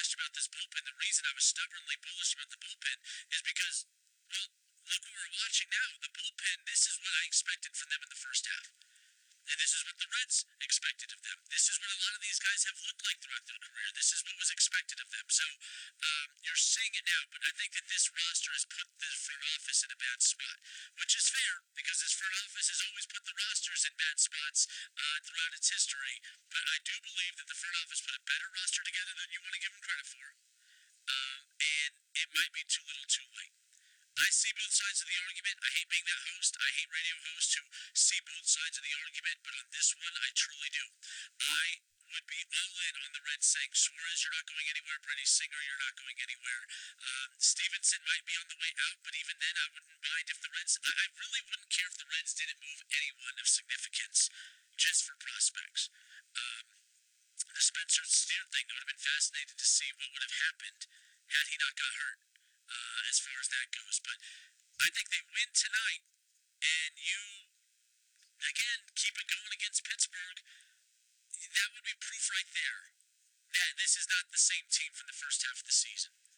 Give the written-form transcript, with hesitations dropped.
bullish about this bullpen. The reason I was stubbornly bullish about the bullpen is because, well, look what we're watching now. The bullpen, this is what I expected from them in the first half. And this is what the Reds expected of them. This is what a lot of these guys have looked like throughout their career. This is what was expected of them. So you're seeing it now, but I think that this roster has put the front office in a bad spot, which is fair because this front office has always put the rosters in bad spots throughout its history. But I do believe that the front office put a better roster together than you want to give them credit for. And it might be too little too late. I see both sides of the argument. I hate being that host. I hate radio hosts who see both sides of the argument, but on this one, I truly do. I would be all in on the Reds saying, Suarez, you're not going anywhere. Brady Singer, you're not going anywhere. Stevenson might be on the way out, but even then, I wouldn't mind if the Reds. I really wouldn't care if the Reds didn't move anyone of significance just for prospects. The Spencer Steer thing, I would have been fascinated to see what would have happened had he not got hurt. As far as that goes, but I think they win tonight, and you again keep it going against Pittsburgh. That would be proof right there that this is not the same team from the first half of the season.